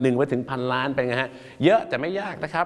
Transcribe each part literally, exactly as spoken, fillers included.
หนึ่งไปถึงพันล้านเป็นไงฮะเยอะแต่ไม่ยากนะครับ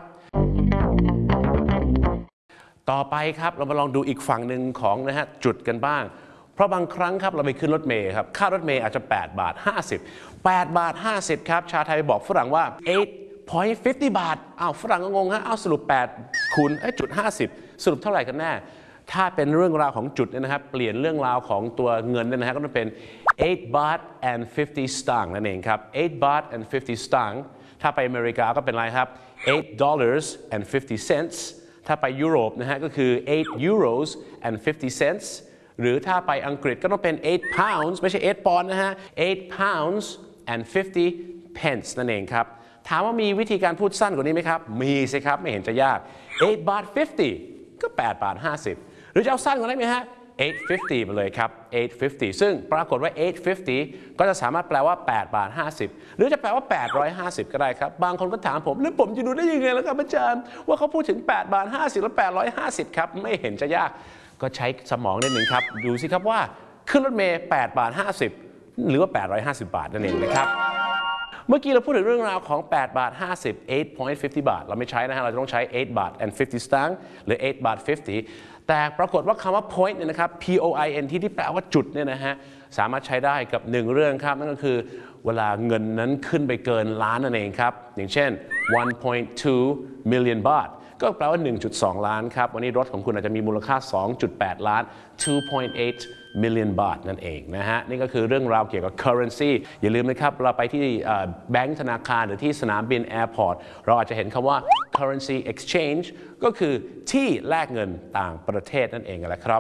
ต่อไปครับเรามาลองดูอีกฝั่งหนึ่งของนะฮะจุดกันบ้างเพราะบางครั้งครับเราไปขึ้นรถเมล์ครับค่ารถเมล์อาจจะแปดบาทห้าสิบ แปดบาทห้าสิบครับชาไทยบอกฝรั่งว่า eight point five zero บาทอ้าวฝรั่งก็งงฮะอ้าวสรุปแปดคูณไอ้จุดห้าสิบสรุปเท่าไหร่กันแน่ถ้าเป็นเรื่องราวของจุดเนี่ยนะครับเปลี่ยนเรื่องราวของตัวเงินเนี่ยนะฮะก็ต้องเป็น eight baht and fifty สตางค์นั่นเองครับ eight baht and fifty สตางค์ถ้าไปอเมริกาก็เป็นไรครับ eight dollars and fifty cents ถ้าไปยุโรปนะฮะก็คือ eight euros and fifty cents หรือถ้าไปอังกฤษก็ต้องเป็น eight pounds ไม่ใช่ eight ปอนด์นะฮะ eight pounds and fifty pence นั่นเองครับถามว่ามีวิธีการพูดสั้นกว่านี้ไหมครับมีสิครับไม่เห็นจะยาก eight baht fifty ก็แปดบาทห้าสิบหรือจะเอาสั้นกว่านี้ไหมฮะ eight fifty มาเลยครับ eight fifty ซึ่งปรากฏว่า eight fifty ก็จะสามารถแปลว่าแปดบาทห้าสิบหรือจะแปลว่าแปดร้อยห้าสิบก็ได้ครับบางคนก็ถามผมแล้วผมจะดูได้ยังไงล่ะครับอาจารย์ว่าเขาพูดถึงแปดบาทห้าสิบและแปดร้อยห้าสิบครับไม่เห็นจะยากก็ใช้สมองนิดหนึ่งครับดูสิครับว่าขึ้นรถเมล์แปดบาทห้าสิบหรือว่าแปดร้อยห้าสิบบาทนั่นเองนะครับเมื่อกี้เราพูดถึงเรื่องราวของแปดบาทห้าสิบ eight point five zero บาทเราไม่ใช้นะฮะเราจะต้องใช้ eightบาท and fifty สตางค์หรือ eightบาทfifty แต่ปรากฏว่าคำว่า point เนี่ยนะครับ p o i n t ที่แปลว่าจุดเนี่ยนะฮะสามารถใช้ได้กับหนึ่งเรื่องครับนั่นก็คือเวลาเงินนั้นขึ้นไปเกินล้านนั่นเองครับอย่างเช่น one point two million บาทก็แปลว่า หนึ่งจุดสอง ล้านครับวันนี้รถของคุณอาจจะมีมูลค่า สองจุดแปด ล้าน two point eight million บาทนั่นเองนะฮะนี่ก็คือเรื่องราวเกี่ยวกับ currency อย่าลืมนะครับเราไปที่แบงก์ธนาคารหรือที่สนามบิน airport เราอาจจะเห็นคำว่า currency exchange ก็คือที่แลกเงินต่างประเทศนั่นเองแหละครับ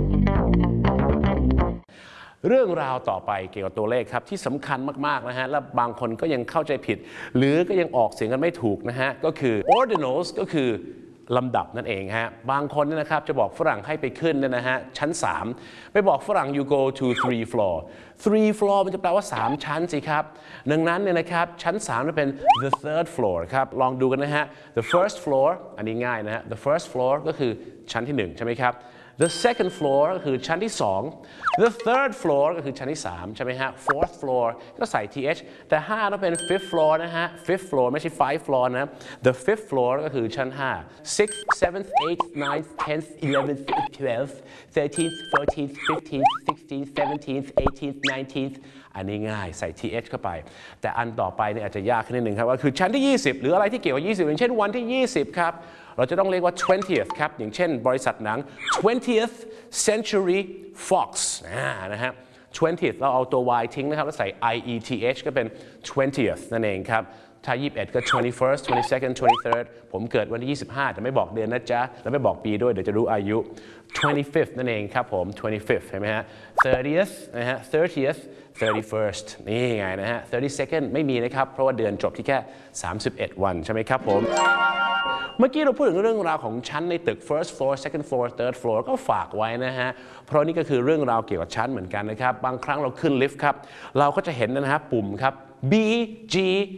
เรื่องราวต่อไปเกี่ยวกับตัวเลขครับที่สำคัญมากๆนะฮะและบางคนก็ยังเข้าใจผิดหรือก็ยังออกเสียงกันไม่ถูกนะฮะก็คือ ordinals ก็คือลำดับนั่นเองฮะบางคนเนี่ยนะครับจะบอกฝรั่งให้ไปขึ้นเนี่ยนะฮะชั้นสามไปบอกฝรั่ง you go to three floor three floor มันจะแปลว่าสามชั้นสิครับดังนั้นเนี่ยนะครับชั้นสามจะเป็น the third floor ครับลองดูกันนะฮะ the first floor อันนี้ง่ายนะฮะ the first floor ก็คือชั้นที่หนึ่งใช่ไหมครับThe second floor ก็คือชั้นที่สอง The third floor ก็คือชั้นที่สามใช่ไหมฮะ Fourth floor ก็ใส่ th แต่ห้าต้องเป็น fifth floor นะฮะ fifth floor ไม่ใช่ five floor นะ The fifth floor ก็คือชั้นห้า sixth seventh eighth ninth tenth eleventh twelfth thirteenth fourteenth fifteenth sixteenth seventeenth eighteenth nineteenth อันนี้ง่ายใส่ th เข้าไปแต่อันต่อไปเนี่ยอาจจะยากขึ้นนิดนึงครับก็คือชั้นที่ยี่สิบหรืออะไรที่เกี่ยวกับยี่สิบอย่างเช่นวันที่ยี่สิบครับเราจะต้องเรียกว่า twentieth ครับอย่างเช่นบริษัทหนัง twentieth century fox นะฮะ twentieth เราเอาตัว y ทิ้งนะครับแล้วใส่ ieth ก็เป็น twentieth นั่นเองครับถ้ายี่สิบเอ็ดก็ twenty-first twenty-second twenty-third ผมเกิดวันที่ยี่สิบห้าแต่ไม่บอกเดือนนะจ๊ะแล้วไม่บอกปีด้วยเดี๋ยวจะรู้อายุ twenty-fifth นั่นเองครับผม twenty-fifth เห็นไหมฮะ thirtieth นะฮะ thirtieth thirty-first นี่ไงนะฮะ thirty-second ไม่มีนะครับเพราะว่าเดือนจบที่แค่สามสิบเอ็ดวันใช่ไหมครับผมเมื่อกี้เราพูดถึงเรื่องราวของชั้นในตึก first floor second floor third floor ก็ฝากไว้นะฮะเพราะนี่ก็คือเรื่องราวเกี่ยวกับชั้นเหมือนกันนะครับบางครั้งเราขึ้นลิฟต์ครับเราก็จะเห็นนะฮะปุ่มครับ B G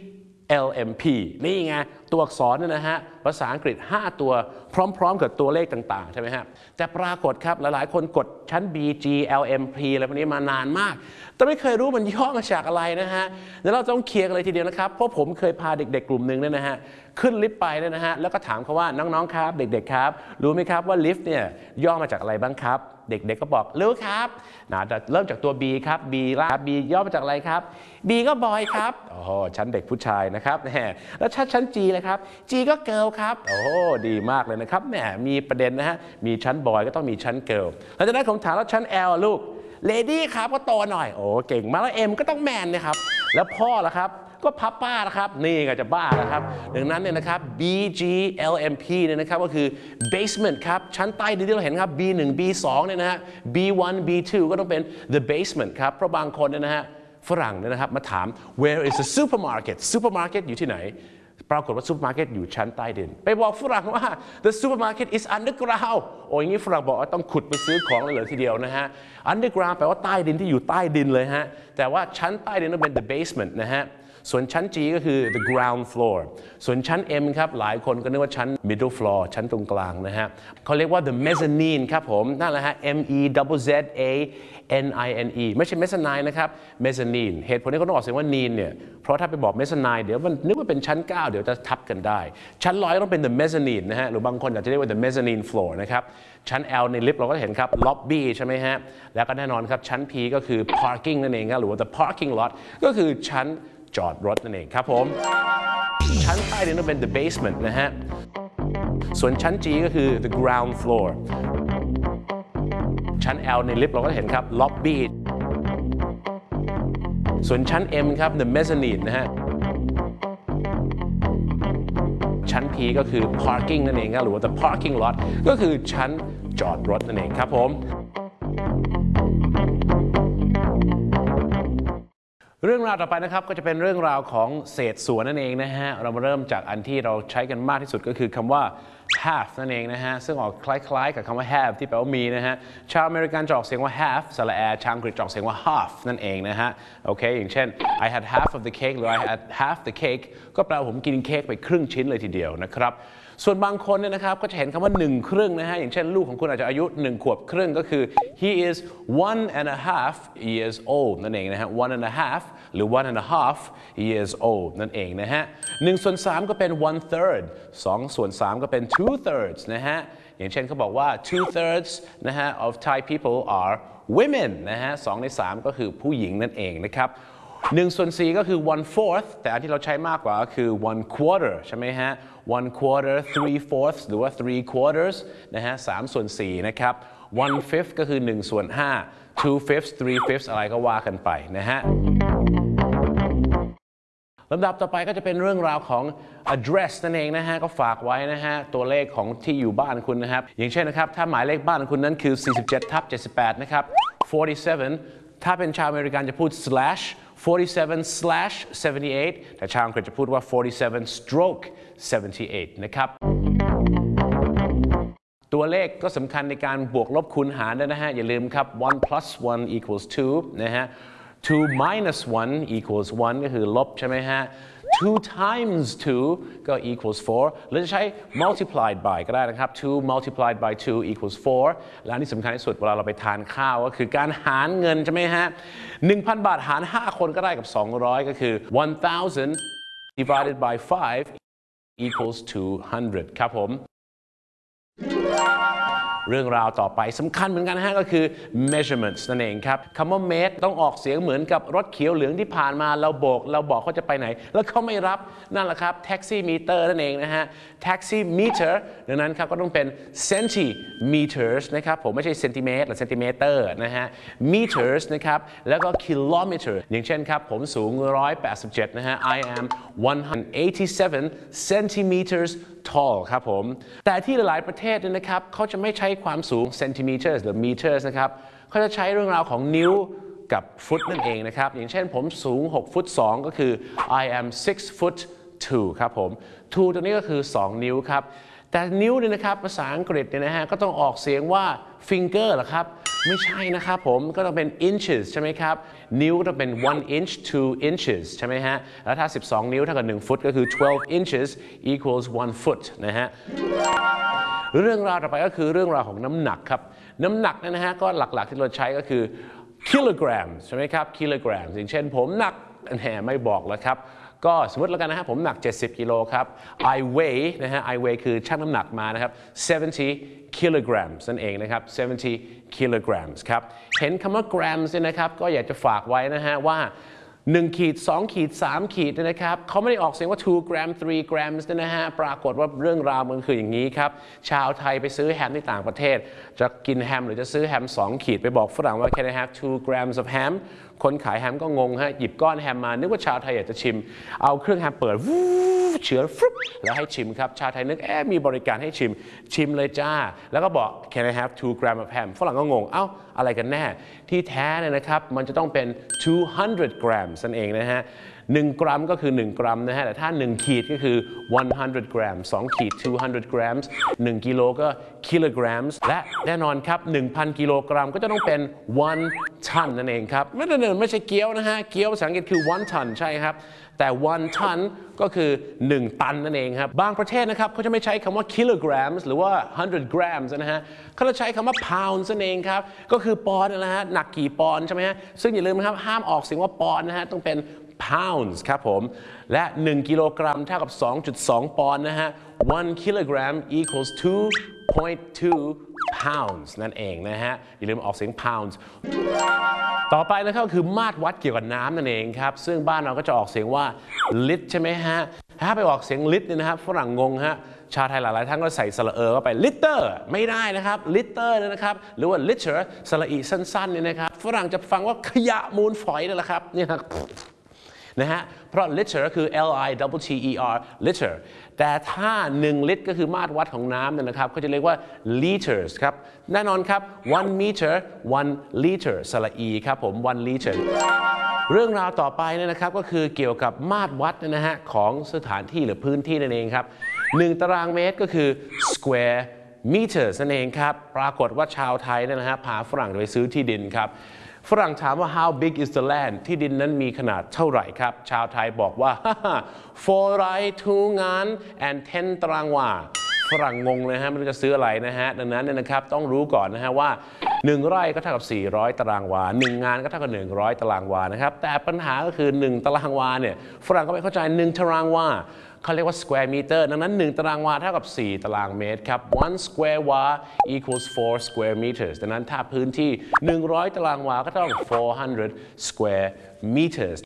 L M P นี่ไงตัวอักษรเนี่ยนะฮะภาษาอังกฤษห้าตัวพร้อมๆกับตัวเลขต่างๆใช่ไหมฮะแต่ปรากฏครับหลายๆคนกดชั้น B G L M P อะไรพวกนี้มานานมากแต่ไม่เคยรู้มันย่อมาจากอะไรนะฮะเดี๋ยวเราต้องเคลียร์กันเลยทีเดียวนะครับเพราะผมเคยพาเด็กๆกลุ่มหนึ่งเนี่ยนะฮะขึ้นลิฟต์ไปเนี่ยนะฮะแล้วก็ถามเขาว่าน้องๆครับเด็กๆครับรู้ไหมครับว่าลิฟต์เนี่ยย่อมาจากอะไรบ้างครับเด็กๆก็บอกรู้ครับนะจะเริ่มจากตัว B ครับ B ล่ะ B ย่อมาจากอะไรครับ B ก็บอยครับโอ้โหชั้นเด็กผู้ชายนะครับแหมแล้วชั้นชั้น G เลยครับ G ก็เกิร์ลครับโอ้ดีมากเลยนะครับแหมมีประเด็นนะฮะมีชั้นบอยก็ต้องมีชั้นเกิร์ลหลังจากนั้นผมถามแล้วชั้น L ลูกเลดี้ครับก็โตหน่อยโอ้เก่งมากแล้ว M ก็ต้องแมนนะครับแล้วพ่อล่ะครับก็พับป้านะครับนี่ก็จะบ้านะครับดังนั้นเนี่ยนะครับ B G L M P เนี่ยนะครับก็คือ basement ครับชั้นใต้ดินที่เราเห็นครับ B หนึ่ง B สองเนี่ยนะฮะ B หนึ่ง B สองก็ต้องเป็น the basement ครับเพราะบางคนเนี่ยนะฮะฝรั่งเนี่ยนะครับมาถาม where is the supermarket supermarket อยู่ที่ไหนปรากฏว่าซูเปอร์มาร์เก็ตอยู่ชั้นใต้ดินไปบอกฝรั่งว่า the supermarket is underground โอ้ยงี้ฝรั่งบอกว่าต้องขุดไปซื้อของเลยทีเดียวนะฮะ underground แปลว่าใต้ดินที่อยู่ใต้ดินเลยฮะแต่ว่าชั้นใต้ดินต้องเป็น the basement นะฮะส่วนชั้น G ก็คือ the ground floor ส่วนชั้น M ครับหลายคนก็นึกว่าชั้น middle floor ชั้นตรงกลางนะฮะเขาเรียกว่า the mezzanine ครับผมนั่นแหละฮะ M E Z Z A N I N E ไม่ใช่ mezzanine นะครับ mezzanine เหตุผลที่เขาต้องออกเสียงว่า nin เนี่ยเพราะถ้าไปบอก mezzanine เดี๋ยวมันนึกว่าเป็นชั้นเก้าเดี๋ยวจะทับกันได้ชั้นร้อยต้องเป็น the mezzanine นะฮะหรือบางคนอาจจะเรียกว่า the mezzanine floor นะครับชั้น L ในลิฟต์เราก็เห็นครับ lobby ใช่ไหมฮะแล้วก็แน่นอนครับชั้น P ก็คือ parking นั่นเองครับหรือว่า the parking lot ก็คือชั้นจอดรถนั่นเองครับผมชั้นใต้ดินต้องเป็น the basement นะฮะส่วนชั้น G ก็คือ the ground floor ชั้น L ในลิฟต์เราก็เห็นครับ lobby ส่วนชั้น M ครับ the mezzanine นะฮะชั้น P ก็คือ parking นั่นเองครับหรือว่า the parking lot ก็คือชั้นจอดรถนั่นเองครับผมเรื่องราวต่อไปนะครับก็จะเป็นเรื่องราวของเศษส่วนนั่นเองนะฮะเรามาเริ่มจากอันที่เราใช้กันมากที่สุดก็คือคำว่า have นั่นเองนะฮะซึ่งออกคล้ายๆกับคำว่า have ที่แปลว่ามีนะฮะชาวอเมริกันจะออกเสียงว่า have สระแอชาวอังกฤษจะออกเสียงว่า half นั่นเองนะฮะโอเคอย่างเช่น I had half of the cake หรือ I had half the cake ก็แปลว่าผมกินเค้กไปครึ่งชิ้นเลยทีเดียวนะครับส่วนบางคนเนี่ยนะครับก็จะเห็นคำว่าหนึ่งครึ่งนะฮะอย่างเช่นลูกของคุณอาจจะอายุหนึ่งขวบครึ่งก็คือ he is one and a half years old นั่นเองนะฮะ one and a half หรือ one and a half years old นั่นเองนะฮะหนึ่งส่วนสามก็เป็น one third สองส่วนสามก็เป็น two thirds นะฮะอย่างเช่นเขาบอกว่า two thirds นะฮะ of Thai people are women นะฮะสองในสามก็คือผู้หญิงนั่นเองนะครับหนึ่งส่วนสี่ก็คือ one fourth แต่อันที่เราใช้มากกว่าก็คือ one quarter ใช่ไหมฮะ one quarter three fourths หรือว่า three quarters นะฮะสามส่วนสี่นะครับ one fifth ก็คือหนึ่งส่วนห้า two fifths three fifths อะไรก็ว่ากันไปนะฮะลำดับต่อไปก็จะเป็นเรื่องราวของ address นั่นเองนะฮะก็ฝากไว้นะฮะตัวเลขของที่อยู่บ้านคุณนะครับอย่างเช่นนะครับถ้าหมายเลขบ้านคุณนั้นคือสี่สิบเจ็ดทับเจ็ดสิบแปดนะครับ forty-seven ถ้าเป็นชาวอเมริกันจะพูด slash forty-seven slash seventy-eight แต่ชาวอังกฤษจะพูดว่า forty-seven stroke seventy-eight นะครับตัวเลขก็สำคัญในการบวกลบคูณหารด้วยนะฮะอย่าลืมครับ one plus one equals two นะฮะtwo minus one equals one ก็คือลบใช่ไหมฮะ two times two ก็ equals four หรือจะใช้ multiplied by ก็ได้นะครับ two multiplied by two equals four และอันที่สำคัญที่สุดเวลาเราไปทานข้าวก็คือการหารเงินใช่ไหมฮะ หนึ่งพัน บาทหารห้าคนก็ได้กับสองร้อยก็คือ one thousand divided by five equals two hundred ครับผมเรื่องราวต่อไปสำคัญเหมือนกันนะฮะก็คือ measurements นั่นเองครับคำว่า made ต้องออกเสียงเหมือนกับรถเขียวเหลืองที่ผ่านมาเราโบกเราบอกเขาจะไปไหนแล้วเขาไม่รับนั่นแหละครับ taxi meter นั่นเองนะฮะ taxi meter ดังนั้นครับก็ต้องเป็น centimeters นะครับผมไม่ใช่ centimeter หรือ centimeter นะฮะ meters นะครับแล้วก็ kilometer อย่างเช่นครับผมสูงหนึ่งร้อยแปดสิบเจ็ดนะฮะ I am one hundred eighty-seven centimeters tall ครับผมแต่ที่หลายๆประเทศเนี่ยนะครับเขาจะไม่ใช้ความสูง centimeters หรือ meters นะครับเขาจะใช้เรื่องราวของนิ้วกับฟุตนั่นเองนะครับอย่างเช่นผมสูงหกฟุตสองก็คือ I am six foot two ครับผม two ตัวนี้ก็คือสองนิ้วครับแต่นิ้วเนี่ยนะครับภาษาอังกฤษเนี่ยนะฮะก็ต้องออกเสียงว่า finger เหรอครับไม่ใช่นะครับผมก็ต้องเป็น inches ใช่ไหมครับนิ้วก็ต้องเป็น one inch two inches ใช่ไหมฮะแล้วถ้าสิบสองนิ้วเท่ากับหนึ่งฟุตก็คือ twelve inches equals one foot นะฮะเรื่องราวต่อไปก็คือเรื่องราวของน้ำหนักครับน้ำหนักนะฮะก็หลักๆที่เราใช้ก็คือ kilograms ใช่ไหมครับ kilograms อย่างเช่นผมหนักแหมไม่บอกแล้วครับก็สมมติแล้วกันนะฮะผมหนักเจ็ดสิบกิโลครับ I weigh นะฮะ I weigh คือชั่งน้ำหนักมานะครับseventy kilograms นั่นเองนะครับseventy kilograms ครับเห็นคำว่า grams เนี่ยนะครับก็อยากจะฝากไว้นะฮะว่าหนึ่งขีดสองขีดสามขีดนะครับเขาไม่ได้ออกเสียงว่า two gram three grams นะฮะปรากฏว่าเรื่องราวมันคืออย่างนี้ครับชาวไทยไปซื้อแฮมที่ต่างประเทศจะกินแฮมหรือจะซื้อแฮมสองขีดไปบอกฝรั่งว่า can I have two grams of ham คนขายแฮมก็งงฮะหยิบก้อนแฮมมานึกว่าชาวไทยอยากจะชิมเอาเครื่องแฮมเปิดวู้เฉือนฟรุบแล้วให้ชิมครับชาวไทยนึกเอ๊ะมีบริการให้ชิมชิมเลยจ้าแล้วก็บอก can I have two grams of ham ฝรั่งก็งงเอ้าอะไรกันแน่ที่แท้เนี่ยนะครับมันจะต้องเป็นtwo hundred grams นั่นเองนะฮะหนึ่งกรัมก็คือหนึ่งกรัมนะฮะแต่ถ้าหนึ่งขีดก็คือone hundred grams สองขีดtwo hundred grams หนึ่งกิโลก็ kilograms และแน่นอนครับ หนึ่งพัน กิโลกรัมก็จะต้องเป็น one ton นั่นเองครับไม่ได้ไม่ใช่เกี๊ยวนะฮะเกี๊ยวภาษาอังกฤษคือ one ton ใช่ครับแต่ one ton ก็คือหนึ่งตันนั่นเองครับบางประเทศนะครับเขาจะไม่ใช้คำว่า kilograms หรือว่า one hundred grams นะฮะเขาจะใช้คำว่า pounds นั่นเองครับก็คือปอนด์นะฮะหนักกี่ปอนด์ใช่ไหมฮะซึ่งอย่าลืมนะครับห้ามออกเสียงว่าปอนด์นะฮะต้องเป็น pounds ครับผมและหนึ่งกิโลกรัมเท่ากับ สองจุดสอง ปอนด์นะฮะone kilogram equals two point two pounds นั่นเองนะฮะอย่าลืมออกเสียง pounds ต่อไปนะครับคือมาตรวัดเกี่ยวกับน้ำนั่นเองครับซึ่งบ้านเราก็จะออกเสียงว่า lit ใช่ไหมฮะถ้าไปออกเสียง lit เนี่ยนะครับฝรั่งงงฮะชาวไทยหลายๆท่านก็ใส่สระเออเข้าไป liter ไม่ได้นะครับ liter เนี่ยนะครับหรือว่า liter สระอีสั้นๆเนี่ยนะครับฝรั่งจะฟังว่าขยะมูลฝอยนั่นแหละครับนี่นะนะฮะเพราะ liter คือ L I T T E R liter แต่ถ้าหนึ่งลิตรก็คือมาตรวัดของน้ำเนี่ยนะครับเขาจะเรียกว่า liters ครับแน่นอนครับ one meter one liter สระอีครับผม one liter เรื่องราวต่อไปเนี่ยนะครับก็คือเกี่ยวกับมาตรวัดนะฮะของสถานที่หรือพื้นที่นั่นเองครับหนึ่งตารางเมตรก็คือ square meters นั่นเองครับปรากฏว่าชาวไทยเนี่ยนะฮะพาฝรั่งไปซื้อที่ดินครับฝรั่งถามว่า how big is the land ที่ดินนั้นมีขนาดเท่าไหร่ครับชาวไทยบอกว่า four ไร่ two งาน and ten ตารางวาฝรั่งงงเลยฮะไม่รู้จะซื้ออะไรนะฮะดังนั้นเนี่ยนะครับต้องรู้ก่อนนะฮะว่าหนึ่งไร่ก็เท่ากับสี่ร้อยตารางวาหนึ่งงานก็เท่ากับหนึ่งร้อยตารางวานะครับแต่ปัญหาก็คือหนึ่งตารางวาเนี่ยฝรั่งก็ไม่เข้าใจหนึ่งตารางวาเขาเรียกว่า square meter ดังนั้นหนึ่งตารางวาเท่ากับสี่ตารางเมตรครับ one square วา equals four square meters ดังนั้นถ้าพื้นที่หนึ่งร้อยตารางวาก็ต้องfour hundred square meters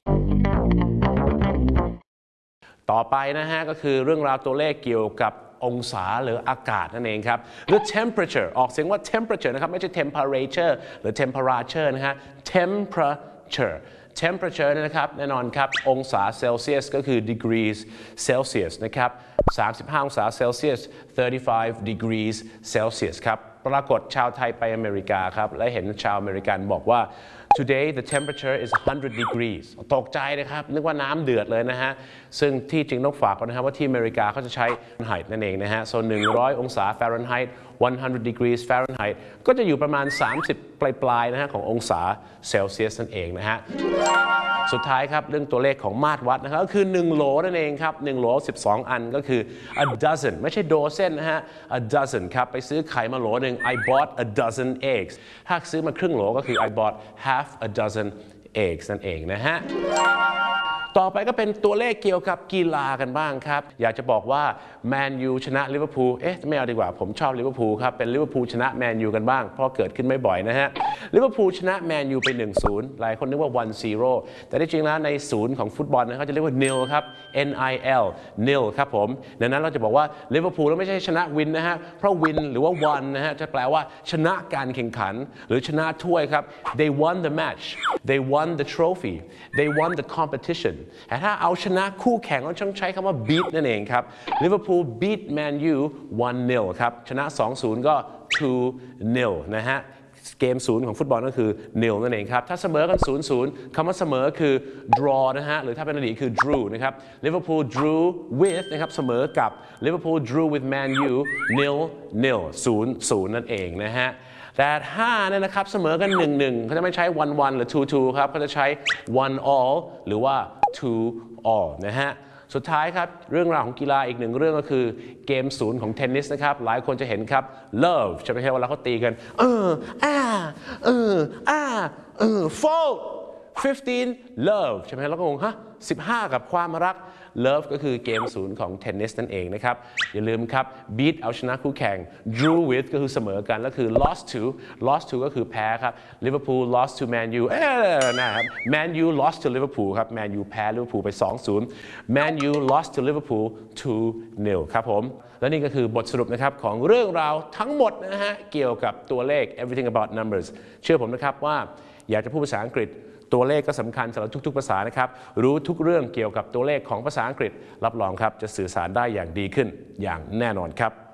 ต่อไปนะฮะก็คือเรื่องราวตัวเลขเกี่ยวกับองศาหรืออากาศนั่นเองครับหรือ temperature ออกเสียงว่า temperature นะครับไม่ใช่ temperature หรือ temperature นะฮะ temperature temperature นะครับแน่นอนครับองศาเซลเซียสก็คือ degrees Celsius นะครับสามสิบห้าองศาเซลเซียสthirty-five degrees Celsius ครับปรากฏชาวไทยไปอเมริกาครับและเห็นชาวอเมริกันบอกว่า today the temperature is one hundred degrees ตกใจนะครับนึกว่าน้ำเดือดเลยนะฮะซึ่งที่จริงต้องฝากก่อนนะครับว่าที่อเมริกาเขาจะใช้ Fahrenheit นั่นเองนะฮะส่วนหนึ่งร้อยองศา Fahrenheit one hundred degrees Fahrenheit ก็จะอยู่ประมาณสามสิบปลายๆนะฮะขององศาเซลเซียสนั่นเองนะฮะสุดท้ายครับเรื่องตัวเลขของมาตรวัดนะครับก็คือหนึ่งโหลนั่นเองครับหนึ่งโหลสิบสองอันก็คือ a dozen ไม่ใช่ dozen นะฮะ a dozen ครับไปซื้อไข่มาโหลหนึ่ง I bought a dozen eggs ถ้าซื้อมาครึ่งโหลก็คือ I bought half a dozen eggs นั่นเองนะฮะต่อไปก็เป็นตัวเลขเกี่ยวกับกีฬากันบ้างครับอยากจะบอกว่าแมนยูชนะลิเวอร์พูลเอ๊ะไม่เอาดีกว่าผมชอบลิเวอร์พูลครับเป็นลิเวอร์พูลชนะแมนยูกันบ้างเพราะเกิดขึ้นไม่บ่อยนะฮะลิเวอร์พูลชนะแมนยูไป หนึ่งศูนย์ หลายคนนึกว่า one zero แต่ที่จริงแล้วในศูนย์ของฟุตบอลนะเขาจะเรียกว่า nil ครับ N I L nil ครับผมดังนั้นเราจะบอกว่าลิเวอร์พูลแล้วไม่ใช่ชนะวินนะฮะเพราะวินหรือว่า won นะฮะจะแปลว่าชนะการแข่งขันหรือชนะถ้วยครับ they won the match they won the trophy they won the competition แต่ถ้าเอาชนะคู่แข่งเราต้องใช้คำว่า beat นั่นเองครับลิเวอร์พูล beat Man U one nil ครับชนะ สองศูนย์ ก็ two nil นะฮะเกมศูนย์ของฟุตบอลก็คือ nil นั่นเองครับถ้าเสมอกัน ศูนย์ศูนย์ คำว่าเสมอคือ draw นะฮะหรือถ้าเป็นอดีตคือ drew นะครับ Liverpool drew with นะครับเสมอกับ Liverpool drew with Man U nil nil ศูนย์ศูนย์นั่นเองนะฮะแต่ถ้าเนี่ยนะครับเสมอกัน หนึ่งหนึ่ง เขาจะไม่ใช้ one one หรือ two two ครับเขาจะใช้ one all หรือว่า two all นะฮะสุดท้ายครับเรื่องราวของกีฬาอีกหนึ่งเรื่องก็คือเกมศูนย์ของเทนนิสนะครับหลายคนจะเห็นครับ love ใช่ไหมครับเวลาเขาตีกันเอออ่าเอออ่าเออ fault fifteen love ใช่ไหมแล้วก็งงฮะสิบห้ากับความรัก love ก็คือเกมศูนย์ของเทนนิสนั่นเองนะครับอย่าลืมครับ beat เอาชนะคู่แข่ง drew with ก็คือเสมอกันแล้วคือ lost to lost to ก็คือแพ้ครับ Liverpool lost to Man U เอ๊ะนะครับ Man U lost to Liverpool ครับ Man U แพ้ Liverpool ไป สองศูนย์ Man U lost to Liverpool two nil ครับผมและนี่ก็คือบทสรุปนะครับของเรื่องราวทั้งหมดนะฮะเกี่ยวกับตัวเลข everything about numbers เชื่อผมนะครับว่าอยากจะพูดภาษาอังกฤษตัวเลขก็สำคัญสำหรับทุกๆภาษานะครับรู้ทุกเรื่องเกี่ยวกับตัวเลขของภาษาอังกฤษรับรองครับจะสื่อสารได้อย่างดีขึ้นอย่างแน่นอนครับ